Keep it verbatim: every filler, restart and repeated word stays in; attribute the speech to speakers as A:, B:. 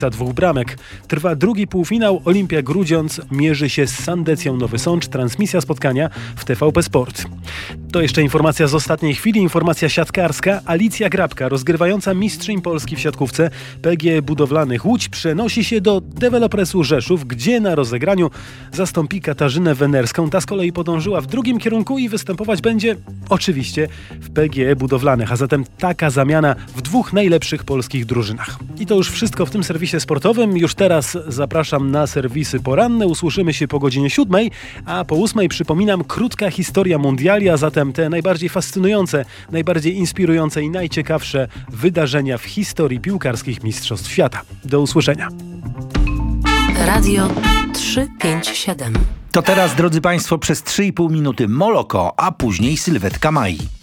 A: dwóch bramek. Trwa drugi półfinał. Olimpia Grudziądz mierzy się z Sandecją Nowy Sącz. Transmisja spotkania w T V P Sport. To jeszcze informacja z ostatniej chwili, informacja siatkarska. Alicja Grabka, rozgrywająca mistrzyń Polski w siatkówce P G E Budowlanych Łódź, przenosi się do Dewelopresu Rzeszów, gdzie na rozegraniu zastąpi Katarzynę Wenerską. Ta z kolei podążyła w drugim kierunku i występować będzie oczywiście w P G E Budowlanych, a zatem taka zamiana w dwóch najlepszych polskich drużynach. I to już wszystko w tym serwisie sportowym. Już teraz zapraszam na serwisy poranne. Usłyszymy się po godzinie siódmej, a po ósmej przypominam krótka historia mundiali, a zatem te najbardziej fascynujące, najbardziej inspirujące i najciekawsze wydarzenia w historii piłkarskich mistrzostw świata. Do usłyszenia.
B: Radio trzysta pięćdziesiąt siedem.
C: To teraz, drodzy Państwo, przez trzy i pół minuty Moloko, a później sylwetka Mai.